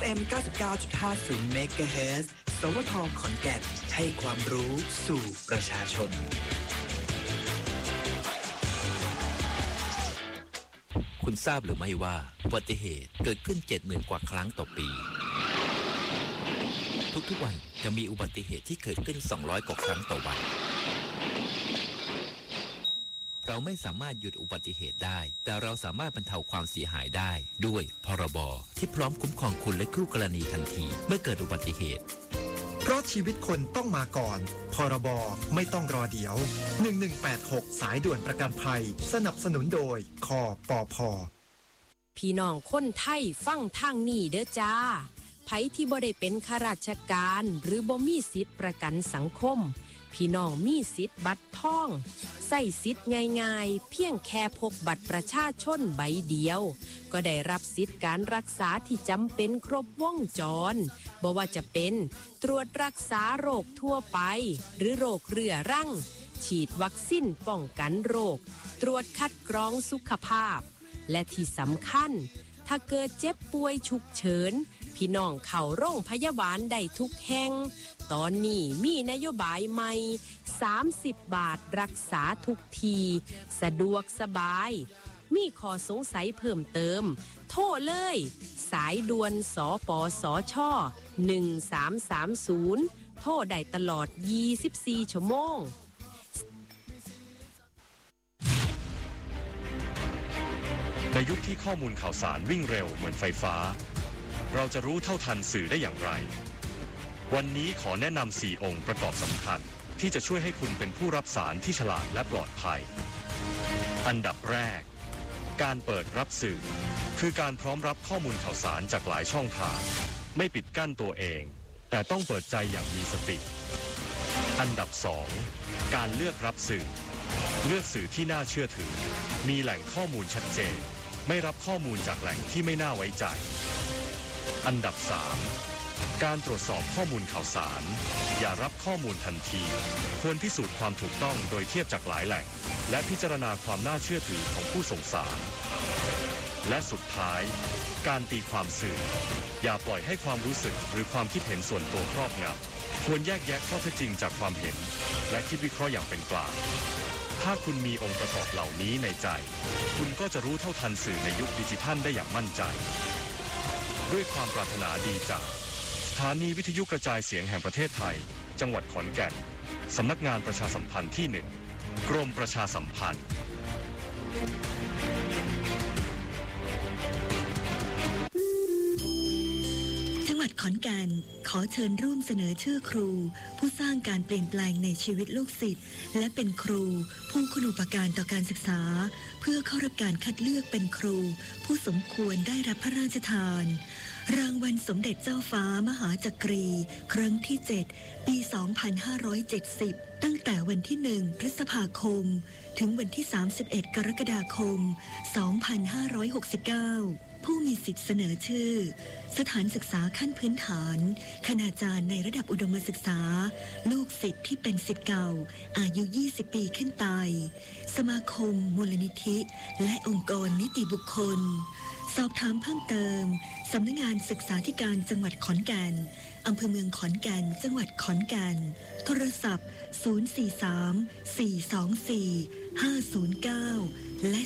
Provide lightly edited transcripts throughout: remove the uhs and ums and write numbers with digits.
FM 99.50 MHz สวทขอนแก่นให้ความรู้สู่ประชาชนคุณทราบหรือไม่ว่าอุบัติเหตุเกิดขึ้น 70,000 กว่าครั้งต่อปีทุกๆวันจะมีอุบัติเหตุที่เกิดขึ้น200 กว่าครั้งต่อวันเราไม่สามารถหยุดอุบัติเหตุได้แต่เราสามารถบรรเทาความเสียหายได้ด้วยพรบที่พร้อมคุ้มครองคุณและคู่กรณีทันทีเมื่อเกิดอุบัติเหตุเพราะชีวิตคนต้องมาก่อนพรบไม่ต้องรอเดี๋ยว1186สายด่วนประกันภัยสนับสนุนโดยคปภ. พี่น้องคนไทยฟังทางนี้เด้อจ้าไผที่บ่ได้เป็นข้าราชการหรือบ่มีสิทธิประกันสังคมพี่น้องมีสิทธิ์บัตรทองใส่สิทธิ์ง่ายๆเพียงแค่พกบัตรประชาชนใบเดียวก็ได้รับสิทธิ์การรักษาที่จำเป็นครบวงจรบ่ว่าจะเป็นตรวจรักษาโรคทั่วไปหรือโรคเรื้อรังฉีดวัคซีนป้องกันโรคตรวจคัดกรองสุขภาพและที่สำคัญถ้าเกิดเจ็บป่วยฉุกเฉินพี่น้องเข้าโรงพยาบาลได้ทุกแห่งตอนนี้มีนโยบายใหม่30 บาทรักษาทุกทีสะดวกสบายมีข้อสงสัยเพิ่มเติมโทรเลยสายด่วนสปสช1330โทรได้ตลอด24ชั่วโมงในยุคที่ข้อมูลข่าวสารวิ่งเร็วเหมือนไฟฟ้าเราจะรู้เท่าทันสื่อได้อย่างไรวันนี้ขอแนะนำ4 องค์ประกอบสำคัญที่จะช่วยให้คุณเป็นผู้รับสารที่ฉลาดและปลอดภัยอันดับแรกการเปิดรับสื่อคือการพร้อมรับข้อมูลข่าวสารจากหลายช่องทางไม่ปิดกั้นตัวเองแต่ต้องเปิดใจอย่างมีสติอันดับ2การเลือกรับสื่อเลือกสื่อที่น่าเชื่อถือมีแหล่งข้อมูลชัดเจนไม่รับข้อมูลจากแหล่งที่ไม่น่าไว้ใจอันดับ3การตรวจสอบข้อมูลข่าวสารอย่ารับข้อมูลทันทีควรพิสูจน์ความถูกต้องโดยเทียบจากหลายแหล่งและพิจารณาความน่าเชื่อถือของผู้ส่งสารและสุดท้ายการตีความสื่ออย่าปล่อยให้ความรู้สึกหรือความคิดเห็นส่วนตัวครอบงำควรแยกแยะข้อเท็จจริงจากความเห็นและคิดวิเคราะห์อย่างเป็นกลางถ้าคุณมีองค์ประกอบเหล่านี้ในใจคุณก็จะรู้เท่าทันสื่อในยุคดิจิทัลได้อย่างมั่นใจด้วยความปรารถนาดีจากสถานีวิทยุกระจายเสียงแห่งประเทศไทยจังหวัดขอนแก่นสำนักงานประชาสัมพันธ์ที่1กรมประชาสัมพันธ์จังหวัดขอนแก่นขอเชิญร่วมเสนอชื่อครูผู้สร้างการเปลี่ยนแปลงในชีวิตลูกศิษย์และเป็นครูผู้คุณูปการต่อการศึกษาเพื่อเข้ารับการคัดเลือกเป็นครูผู้สมควรได้รับพระราชทานรางวัลสมเด็จเจ้าฟ้ามหาจักรีครั้งที่7ปี2570ตั้งแต่วันที่1พฤษภาคมถึงวันที่31กรกฎาคม2569ผู้มีสิทธิ์เสนอชื่อสถานศึกษาขั้นพื้นฐานคณาจารย์ในระดับอุดมศึกษาลูกศิษย์ที่เป็นศิษย์เก่าอายุ20 ปีขึ้นไปสมาคมมูลนิธิและองค์กรนิติบุคคลสอบถามเพิ่มเติมสำนักงานศึกษาธิการจังหวัดขอนแก่นอำเภอเมืองขอนแก่นจังหวัดขอนแก่นโทรศัพท์043-424-509และ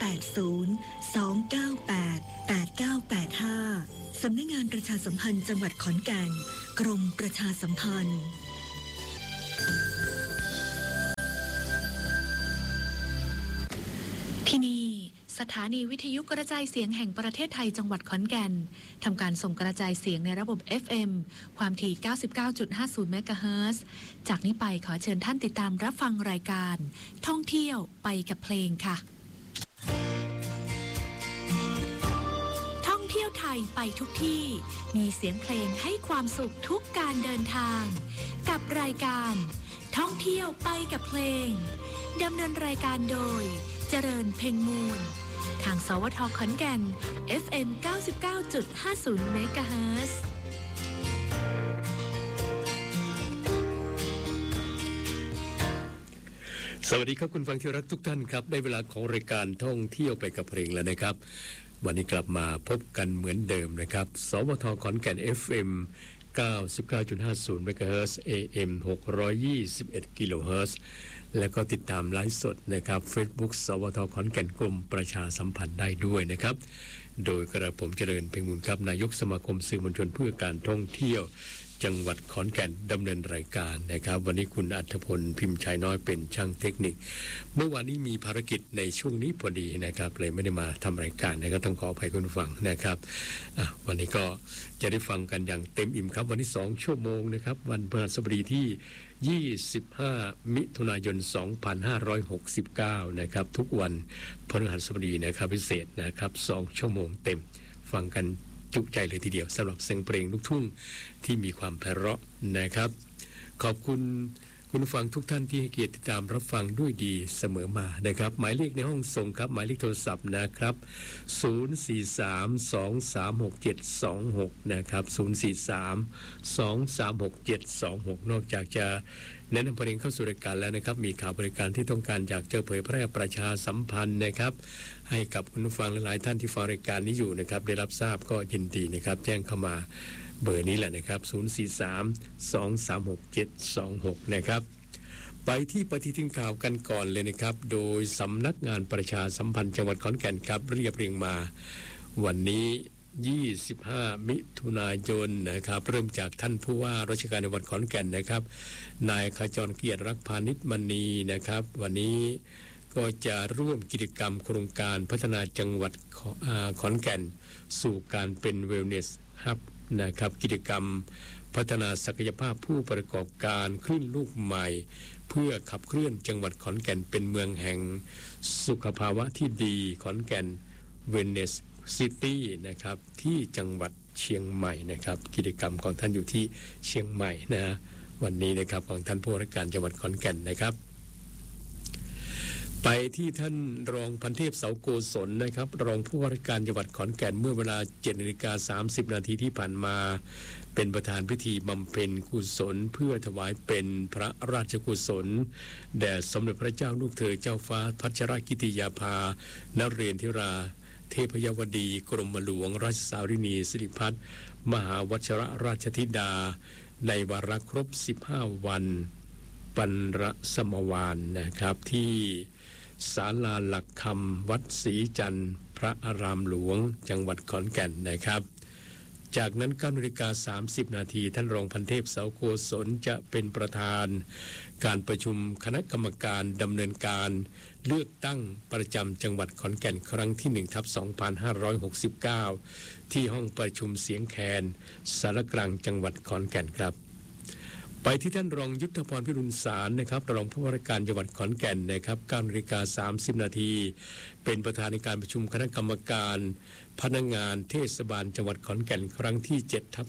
080-298-8985สำนักงานประชาสัมพันธ์จังหวัดขอนแก่นกรมประชาสัมพันธ์ที่นี่สถานีวิทยุกระจายเสียงแห่งประเทศไทยจังหวัดขอนแก่นทำการส่งกระจายเสียงในระบบ FM ความถี่ 99.50 เมกะเฮิรตซ์จากนี้ไปขอเชิญท่านติดตามรับฟังรายการท่องเที่ยวไปกับเพลงค่ะท่องเที่ยวไทยไปทุกที่มีเสียงเพลงให้ความสุขทุกการเดินทางกับรายการท่องเที่ยวไปกับเพลงดำเนินรายการโดยเจริญเพ็งมูลทางสวทขอนแก่น FM 99.50 เมกะเฮิรตซ์สวัสดีครับคุณฟังที่รักทุกท่านครับได้เวลาของรายการท่องเที่ยวไปกับเพลงแล้วนะครับวันนี้กลับมาพบกันเหมือนเดิมนะครับสวทขอนแก่น FM 99.50 เมกะเฮิรตซ์ AM 621 กิโลเฮิรตซ์แล้วก็ติดตามไลฟ์สดนะครับ Facebook สวทขอนแก่นกรมประชาสัมพันธ์ได้ด้วยนะครับโดยกระผมเจริญเพ็งมูลครับนายกสมาคมสื่อมวลชนเพื่อการท่องเที่ยวจังหวัดขอนแก่นดำเนินรายการนะครับวันนี้คุณอัธพลพิมพ์ชัยน้อยเป็นช่างเทคนิคเมื่อวานนี้มีภารกิจในช่วงนี้พอดีนะครับเลยไม่ได้มาทำรายการนะครับต้องขออภัยคุณผู้ฟังนะครับวันนี้ก็จะได้ฟังกันอย่างเต็มอิ่มครับวันนี้2 ชั่วโมงนะครับวันพฤหัสบดีที่25 มิถุนายน 2569นะครับทุกวันพฤหัสบดีนะครับพิเศษนะครับ2 ชั่วโมงเต็มฟังกันจุใจเลยทีเดียวสำหรับเสียงเพลงลูกทุ่งที่มีความไพเราะนะครับขอบคุณคุณผู้ฟังทุกท่านที่ให้เกียรติติดตามรับฟังด้วยดีเสมอมานะครับหมายเลขในห้องส่งครับหมายเลขโทรศัพท์นะครับ043236726นะครับ043236726นอกจากจะแนะนำเพลงเข้าสู่รายการแล้วนะครับมีข่าวบริการที่ต้องการอยากจะเผยแพร่ประชาสัมพันธ์นะครับให้กับคุณผู้ฟังหลายๆท่านที่ฟังรายการนี้อยู่นะครับได้รับทราบก็ยินดีนะครับแจ้งเข้ามาเบอร์นี้แหละนะครับ043236726นะครับไปที่ปฏิทินข่าวกันก่อนเลยนะครับโดยสำนักงานประชาสัมพันธ์จังหวัดขอนแก่นครับเรียบเรียงมาวันนี้25 มิถุนายนนะครับเริ่มจากท่านผู้ว่าราชการจังหวัดขอนแก่นนะครับนายขจรเกียรติรักพานิชมณีนะครับวันนี้ก็จะร่วมกิจกรรมโครงการพัฒนาจังหวัดขอนแก่นสู่การเป็นเวลเนสฮับนะครับกิจกรรมพัฒนาศักยภาพผู้ประกอบการคลื่นลูกใหม่เพื่อขับเคลื่อนจังหวัดขอนแก่นเป็นเมืองแห่งสุขภาวะที่ดีขอนแก่นเวลเนสซิตี้นะครับที่จังหวัดเชียงใหม่นะครับกิจกรรมของท่านอยู่ที่เชียงใหม่นะวันนี้นะครับของท่านผู้ว่าราชการจังหวัดขอนแก่นนะครับไปที่ท่านรองพันเทพเสาโกศลนะครับรองผู้ว่าราชการจังหวัดขอนแก่นเมื่อเวลา 7:30 นาทีที่ผ่านมาเป็นประธานพิธีบำเพ็ญกุศลเพื่อถวายเป็นพระราชกุศลแด่สมเด็จพระเจ้าลูกเธอเจ้าฟ้าพัชรกิติยาภานเรศธิราเทพยวดีกรมหลวงราชสารินีสิริพัฒน์มหาวชรราชธิดาในวาระครบ15 วันปันรสมวานนะครับที่ศาลาหลักคำวัดศรีจันทร์พระอารามหลวงจังหวัดขอนแก่นนะครับจากนั้น 9:30 นาทีท่านรองพันเทพเสาโกศลจะเป็นประธานการประชุมคณะกรรมการดำเนินการเลือกตั้งประจำจังหวัดขอนแก่นครั้งที่ 1/2569 ที่ห้องประชุมเสียงแคนสารกลางจังหวัดขอนแก่นครับไปที่ท่านรองยุทธพรพิรุณสารนะครับรองผู้ว่าราชการจังหวัดขอนแก่นนะครับ 9:30 นาทีเป็นประธานในการประชุมคณะกรรมการพนักงานเทศบาลจังหวัดขอนแก่นครั้งที่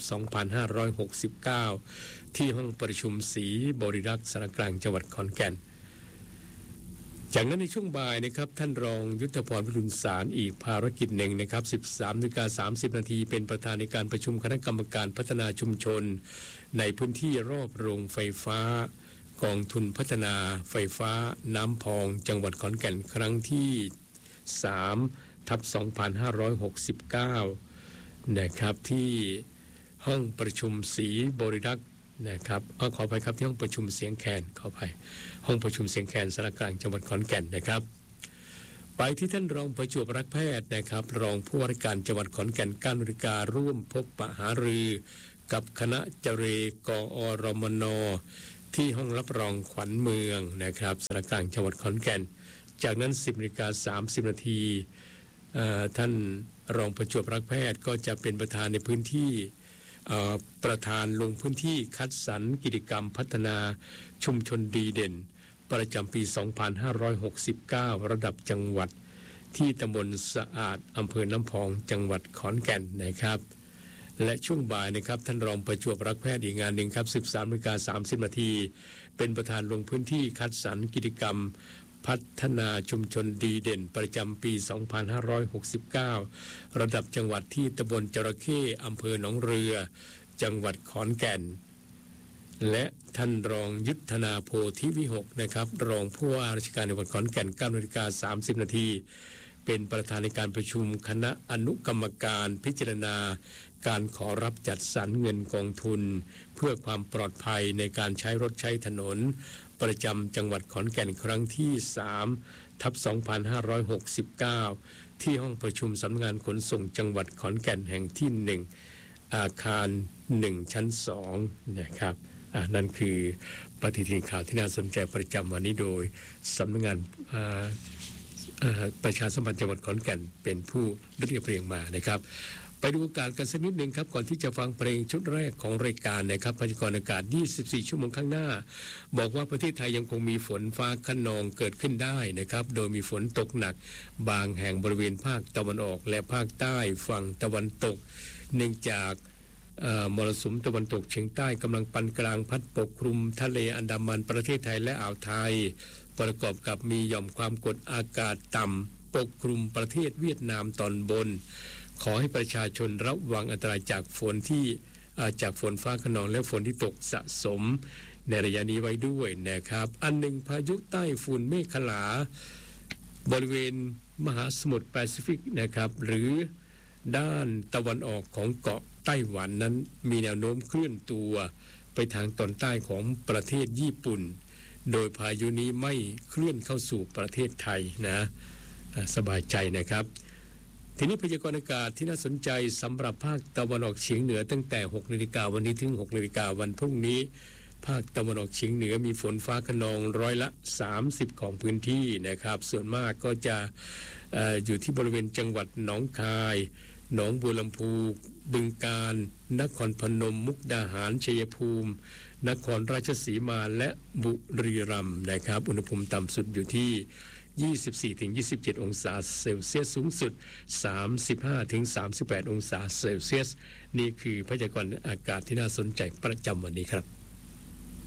7/2569 ที่ห้องประชุมศรีบริรักษ์สารกลางจังหวัดขอนแก่นจากนั้นในช่วงบ่ายนะครับท่านรองยุทธพรพิรุณสารอีกภารกิจหนึ่งนะครับ 13:30 นาทีเป็นประธานในการประชุมคณะกรรมการพัฒนาชุมชนในพื้นที่รอบโรงไฟฟ้ากองทุนพัฒนาไฟฟ้าน้ำพองจังหวัดขอนแก่นครั้งที่ 3/2569 นะครับที่ห้องประชุมศรีบริรักษ์นะครับขอไปครับที่ห้องประชุมเสียงแคนขอไปห้องประชุมเสียงแคนสารกลางจังหวัดขอนแก่นนะครับไปที่ท่านรองประจวบรักแพทย์นะครับรองผู้ว่าราชการจังหวัดขอนแก่น 9 นาฬิการ่วมพบปะหารือกับคณะเจรกอรมนที่ห้องรับรองขวัญเมืองนะครับสารกลางจังหวัดขอนแก่นจากนั้น 10:30 นาทีท่านรองประจวบรักแพทย์ก็จะเป็นประธานในพื้นที่ประธานลงพื้นที่คัดสรรกิจกรรมพัฒนาชุมชนดีเด่นประจำปี 2569 ระดับจังหวัดที่ตำบลสะอาดอำเภอน้ำพองจังหวัดขอนแก่นนะครับและช่วงบ่ายนะครับท่านรองประจวบรักแพทย์อีกงานหนึ่งครับ 13:30 นาทีเป็นประธานลงพื้นที่คัดสรรกิจกรรมพัฒนาชุมชนดีเด่นประจำปี 2569 ระดับจังหวัดที่ตำบลจระเข้อำเภอหนองเรือจังหวัดขอนแก่นและท่านรองยุทธนาโพธิวิหกนะครับรองผู้ว่าราชการจังหวัดขอนแก่น 9:30 นาทีเป็นประธานในการประชุมคณะอนุกรรมการพิจารณาการขอรับจัดสรรเงินกองทุนเพื่อความปลอดภัยในการใช้รถใช้ถนนประจำจังหวัดขอนแก่นครั้งที่3/2569ที่ห้องประชุมสำนักงานขนส่งจังหวัดขอนแก่นแห่งที่1อาคาร1ชั้น2นะครับนั่นคือปฏิทินข่าวที่น่าสนใจประจำวันนี้โดยสำนักงานประชาสัมพันธ์จังหวัดขอนแก่นเป็นผู้เรียบเรียงมานะครับไปดูอากาศกันสักนิดหนึ่งครับก่อนที่จะฟังเพลงชุดแรกของรายการนะครับพยากรณ์อากาศ24ชั่วโมงข้างหน้าบอกว่าประเทศไทยยังคงมีฝนฟ้าคะนองเกิดขึ้นได้นะครับโดยมีฝนตกหนักบางแห่งบริเวณภาคตะวันออกและภาคใต้ฝั่งตะวันตกเนื่องจากมรสุมตะวันตกเฉียงใต้กำลังปานกลางพัดปกคลุมทะเลอันดามันประเทศไทยและอ่าวไทยประกอบกับมีหย่อมความกดอากาศต่ำปกคลุมประเทศเวียดนามตอนบนขอให้ประชาชนระวังอันตรายจากฝนฟ้าคะนองและฝนที่ตกสะสมในระยะนี้ไว้ด้วยนะครับอันหนึ่งพายุใต้ฝุ่นเมฆขลาบริเวณมหาสมุทรแปซิฟิกนะครับหรือด้านตะวันออกของเกาะไต้หวันนั้นมีแนวโน้มเคลื่อนตัวไปทางตอนใต้ของประเทศญี่ปุ่นโดยพายุนี้ไม่เคลื่อนเข้าสู่ประเทศไทยนะสบายใจนะครับทีนี้พยากรณ์อากาศที่น่าสนใจสำหรับภาคตะวันออกเฉียงเหนือตั้งแต่ 6 นาฬิกาวันนี้ถึง 6 นาฬิกาวันพรุ่งนี้ภาคตะวันออกเฉียงเหนือมีฝนฟ้าคะนอง30%ของพื้นที่นะครับส่วนมากก็จะอยู่ที่บริเวณจังหวัดหนองคายหนองบัวลำพูบึงกาฬนครพนมมุกดาหารชัยภูมินครราชสีมาและบุรีรัมย์นะครับอุณหภูมิต่ำสุดอยู่ที่24-27 องศาเซลเซียสสูงสุด 35-38 องศาเซลเซียสนี่คือพยากรณ์อากาศที่น่าสนใจประจำวันนี้ครับ